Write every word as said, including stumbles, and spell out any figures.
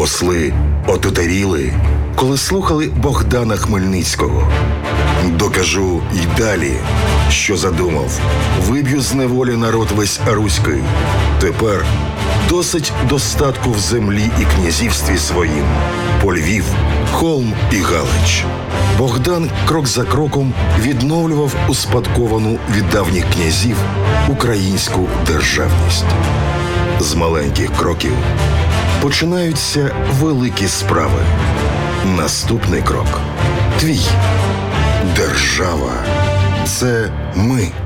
Посли отутаріли, коли слухали Богдана Хмельницького. Докажу й далі, що задумав. Виб'ю з неволі народ весь руський. Тепер досить достатку в землі і князівстві своїм. По Львів, Холм і Галич. Богдан крок за кроком відновлював успадковану від давніх князів українську державність. З маленьких кроків починаються великі справи. Наступний крок – твій. Держава – це ми.